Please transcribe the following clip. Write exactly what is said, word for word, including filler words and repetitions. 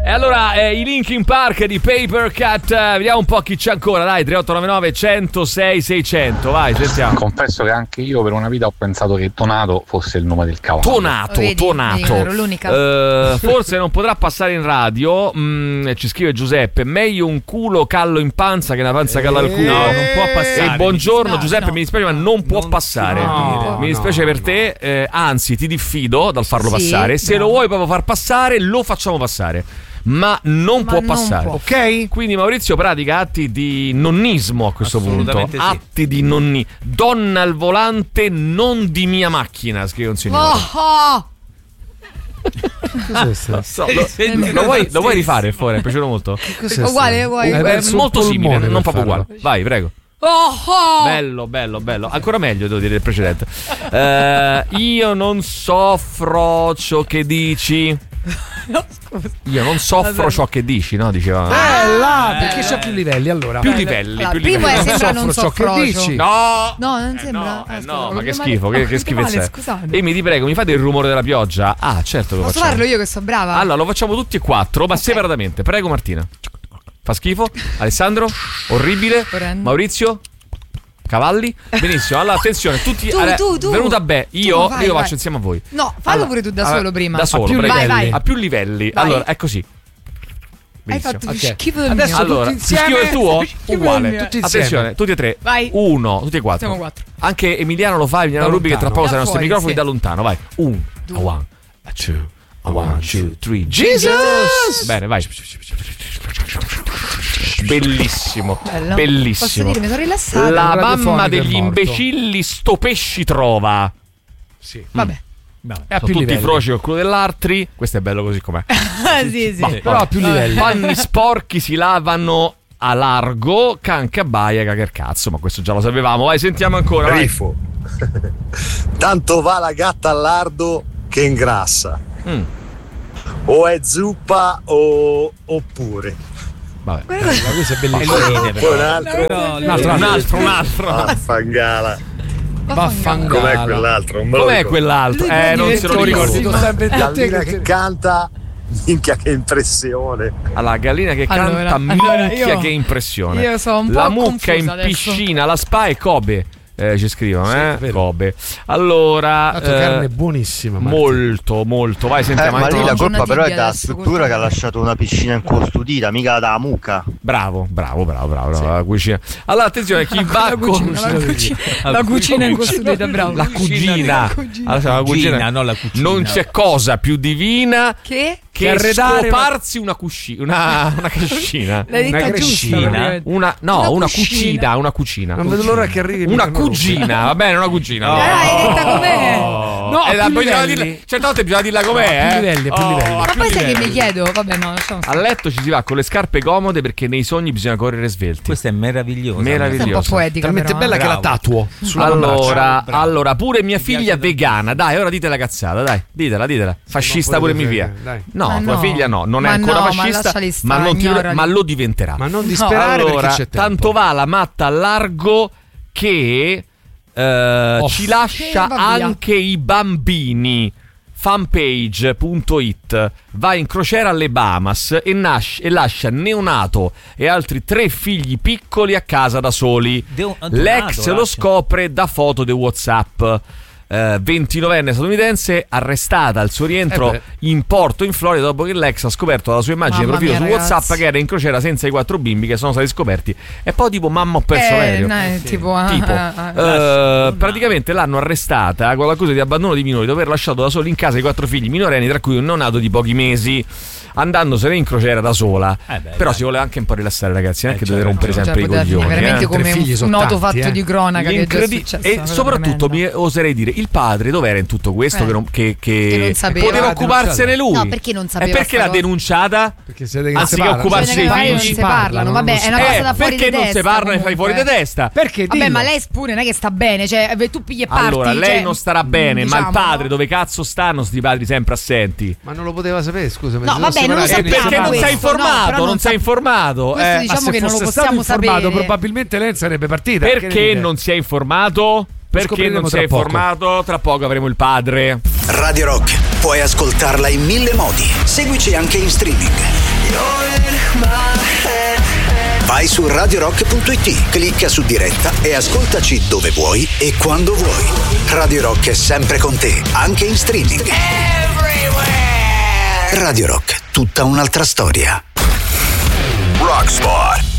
E allora eh, i Linkin Park di Paper Cut, eh, vediamo un po' chi c'è ancora, dai. Tre otto nove nove uno zero sei sei zero zero, vai, sentiamo. Confesso che anche io per una vita ho pensato che Tonato fosse il nome del cavallo. Tonato, Vedi, Tonato. ero l'unica. Eh, forse non potrà passare in radio. Mm, ci scrive Giuseppe: meglio un culo callo in panza che una panza calla al culo. No, non può passare. E buongiorno No, Giuseppe, no. mi dispiace, ma non può Non passare. si può dire. Mi dispiace No, per no. te, eh, anzi ti diffido dal farlo Sì, passare. Se bravo. lo vuoi proprio far passare, lo facciamo passare. Ma non Ma può non passare. può. Ok? Quindi Maurizio pratica atti di nonnismo a questo punto. Assolutamente sì. Atti di nonni. Donna al volante, non di mia macchina, scrive un signore. Oh, oh. Cos'è stato? So, lo, lo, vuoi, lo vuoi rifare il fuori? È piaciuto molto? Cos'è Uguale, stato? uguale. Hai È perso un molto simile, polmone non per proprio farlo. uguale. Vai, prego. Oh, oh. Bello, bello, bello. Ancora meglio, devo dire, del precedente. Eh, io non soffro ciò che dici. No, scusa. Io non soffro Vabbè. ciò che dici, no? Diceva. Eh, là, perché c'ha più livelli allora. Più livelli, Allora, più primo livelli. è sembra non soffro ciò che soffro dici. No! No, non Eh sembra. no, Ah, eh scusa, no, l'ho ma che detto schifo, male. che, che Ho detto male, schifezza. è. scusate. E mi ti prego, mi fate il rumore della pioggia? Ah, certo che lo Posso facciamo. farlo io che sono brava? Allora, lo facciamo tutti e quattro, ma separatamente. Prego, Martina. Fa schifo? Alessandro? Orribile? Orrendo. Maurizio? Cavalli? Benissimo, allora attenzione, tutti Tu, allora, tu, tu. venuta beh, io, Tu, vai, io vai. faccio insieme a voi. No, fallo Allora, pure tu da allora, solo prima. Da solo, A più prego. Vai, vai. A più livelli. Vai. Allora, è così. Hai Benissimo. fatto Ok. schifo del Adesso mio. Allora, tutti si insieme. scrive il tuo? Schifo Uguale. del mio. Tutti insieme. Attenzione, tutti e tre. Vai. Uno, tutti e quattro. Siamo quattro. Anche Emiliano lo fa, Emiliano Da Rubi che tra lontano. poco sarà ai nostri Da fuori, microfoni sì. da lontano. Vai. Un, a one, a two, a one, two, three. Jesus! Bene, vai. Bellissimo. Bello. Bellissimo. Posso dire, mi sono rilassata. La mamma radiofonico è degli morto. imbecilli sto pesci trova. Sì. Vabbè. È a Sono più tutti livelli. froci col culo dell'altri. Questo è bello così com'è. sì, sì. Ma- Però a più livelli. Panni sporchi si lavano a largo, canca baia, caga il cazzo. Ma questo già lo sapevamo. Vai, sentiamo ancora. Vai. Rifo. Tanto va la gatta al lardo che ingrassa. Mm, O è zuppa o oppure. vabbè. Ma questo è bellissimo. Poi un altro. Un altro, Un altro, un altro. Ah, fangala. Vaffangala. Com'è quell'altro? Non me lo Com'è ricordo. quell'altro? Eh, non se lo ricordi. Gallina che canta. Minchia che impressione. Alla gallina che Allora, canta, allora, minchia io- che impressione. io sono un po' La mucca in confusa adesso. piscina, la spa e Kobe. Eh, ci scrivono, Sì, eh? vero. Kobe. Allora, Tanto eh, carne buonissima. Marti. molto, molto. Vai, Eh, sentiamo ma lì ancora. la Giornata colpa però è di della adesso, struttura colpa che ha mia. lasciato una piscina incostudita, mica da mucca. Bravo, bravo, bravo, bravo, bravo, la cucina. Allora, attenzione, chi va La con cucina, la cucina, la cucina in custodita, bravo. la cugina, La cugina. Allora, la cugina. Cugina, non la cucina. Non c'è cosa più divina Che? che Che arredare scoparsi una cuscina, una, una cascina. L'hai Una detta giusta. crescina. praticamente. Una, no, Una una cucina. cucina, una cucina. Non vedo l'ora che arrivi. Una mica non cugina, va bene, una cugina. Eh, l'hai detta com'è? No, Eh, a la- più bisogna livelli. dirla- certe volte bisogna dirla com'è, No, a più eh. livelli, a più livelli. a Ma più poi sai che livelli. mi chiedo? Vabbè, no, lasciamo stare. A letto ci si va con le scarpe comode perché nei sogni bisogna correre svelti. Questa è meravigliosa. Meravigliosa. Questa è un po' poetica, Talmente però, bella eh. che la Bravo. tatuo sulla Allora, bravo. allora, pure mia figlia è vegana. Dai, ora dite la cazzata, dai. Ditela, ditela. Fascista pure poi mia lo via. dai. No, Ma tua no. figlia no, non è Ma ancora no, ma fascista, lasciali ma, stare, non ti- ignorali. ma lo diventerà. Ma non disperare allora, perché c'è tempo. tanto va la matta a largo che eh, Oh. ci lascia Che va via. anche i bambini. fanpage punto it va in crociera alle Bahamas e, nasce, e lascia neonato e altri tre figli piccoli a casa da soli. Deo- L'ex donato, lo lascia. scopre da foto di WhatsApp. Eh, ventinovenne statunitense arrestata al suo rientro Eh in porto in Florida dopo che l'ex ha scoperto dalla sua immagine di Mamma profilo mia, su ragazzi. WhatsApp che era in crociera senza i quattro bimbi che sono stati scoperti e poi tipo mamma ho perso Eh, l'aereo. no, è tipo, ah, Tipo, ah, ah. eh, praticamente l'hanno arrestata con l'accusa di abbandono di minori dopo aver lasciato da soli in casa i quattro figli minorenni, tra cui un neonato di pochi mesi, andandosene in crociera da sola. Eh beh, Però dai. si vuole anche un po' rilassare, ragazzi, non è che dovete certo. rompere sempre i Cioè, poteva coglioni. finire veramente eh. come Tre figli un sono noto tanti, fatto eh. di cronaca che è già L'incredi- successo. e una cosa soprattutto tremenda. mi oserei dire il padre dov'era in tutto questo Eh. che, non, che, che Che non sapeva. poteva Ah, occuparsene lui. No, perché non sapeva e perché sta l'ha cosa? denunciata Perché siete che anziché si parla. occuparsi Bisogna dei che magari non figli. si parlano, vabbè, è una Eh, cosa da fuori perché di non testa, si parlano e fai fuori di comunque. testa? Perché Vabbè, dillo. ma lei pure non è che sta bene, cioè tu pigli e parti. Allora, lei cioè, non starà bene, ma il diciamo, padre no? dove cazzo stanno sti padri sempre assenti? Ma non lo poteva sapere, scusa. No, vabbè, non lo E sappiamo perché non questo, sei no, informato? però non non sei sa- informato? Questo Eh, diciamo Ma se che non lo fosse possiamo stato informato, sapere. probabilmente lei sarebbe partita. Che ne perché dite? non si è informato? Perché scopriremo non si è tra poco. informato? Tra poco avremo il padre. Radio Rock, Puoi ascoltarla in mille modi. Seguici anche in streaming. Vai su radio rock punto it, clicca su diretta e ascoltaci dove vuoi e quando vuoi. Radio Rock è sempre con te, anche in streaming. Radio Rock, tutta un'altra storia. Rock Spot.